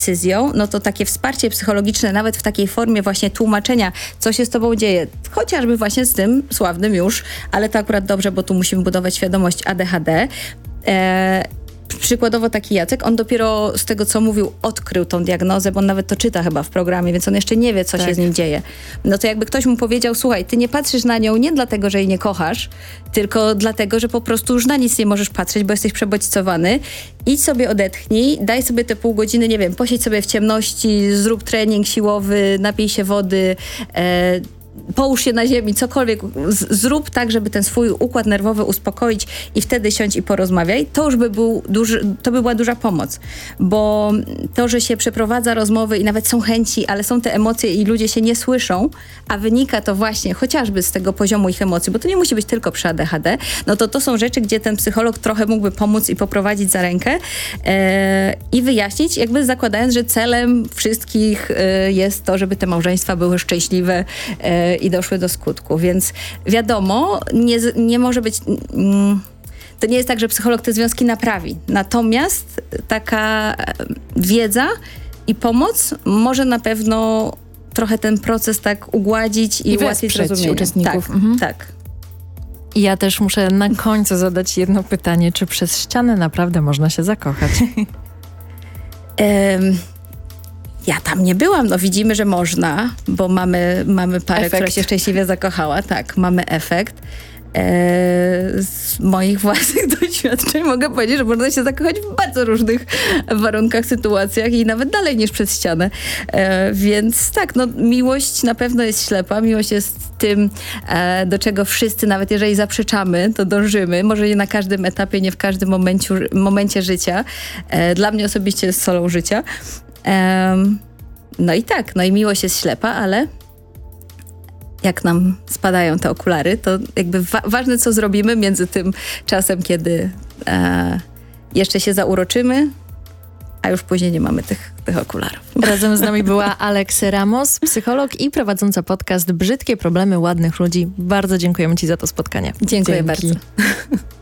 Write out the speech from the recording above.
decyzją, no to takie wsparcie psychologiczne, nawet w takiej formie właśnie tłumaczenia, co się z tobą dzieje, chociażby właśnie z tym sławnym już, ale to akurat dobrze, bo tu musimy budować świadomość ADHD. Przykładowo taki Jacek, on dopiero z tego, co mówił, odkrył tą diagnozę, bo on nawet to czyta chyba w programie, więc on jeszcze nie wie, co się z nim dzieje. No to jakby ktoś mu powiedział, słuchaj, ty nie patrzysz na nią nie dlatego, że jej nie kochasz, tylko dlatego, że po prostu już na nic nie możesz patrzeć, bo jesteś przebodźcowany. Idź sobie, odetchnij, daj sobie te pół godziny, nie wiem, posiedź sobie w ciemności, zrób trening siłowy, napij się wody, połóż się na ziemi, cokolwiek, zrób tak, żeby ten swój układ nerwowy uspokoić i wtedy siądź i porozmawiaj. To już to by była duża pomoc, bo to, że się przeprowadza rozmowy i nawet są chęci, ale są te emocje i ludzie się nie słyszą, a wynika to właśnie chociażby z tego poziomu ich emocji, bo to nie musi być tylko przy ADHD, no to są rzeczy, gdzie ten psycholog trochę mógłby pomóc i poprowadzić za rękę i wyjaśnić, jakby zakładając, że celem wszystkich jest to, żeby te małżeństwa były szczęśliwe i doszły do skutku. Więc wiadomo, nie może być... To nie jest tak, że psycholog te związki naprawi. Natomiast taka wiedza i pomoc może na pewno trochę ten proces tak ugładzić i łatwiej zrozumieć uczestników. Tak. I ja też muszę na końcu zadać jedno pytanie. Czy przez ścianę naprawdę można się zakochać? Ja tam nie byłam, no widzimy, że można, bo mamy parę, która się szczęśliwie zakochała. Tak, mamy efekt. Z moich własnych doświadczeń mogę powiedzieć, że można się zakochać w bardzo różnych warunkach, sytuacjach i nawet dalej niż przez ścianę. Więc tak, no miłość na pewno jest ślepa. Miłość jest tym, do czego wszyscy, nawet jeżeli zaprzeczamy, to dążymy. Może nie na każdym etapie, nie w każdym momencie życia. Dla mnie osobiście jest solą życia. No i tak, no i miłość jest ślepa, ale jak nam spadają te okulary, to jakby ważne, co zrobimy między tym czasem, kiedy jeszcze się zauroczymy, a już później nie mamy tych okularów. Razem z nami była Alex Ramos, psycholog i prowadząca podcast Brzydkie problemy ładnych ludzi. Bardzo dziękujemy ci za to spotkanie. Dziękuję bardzo.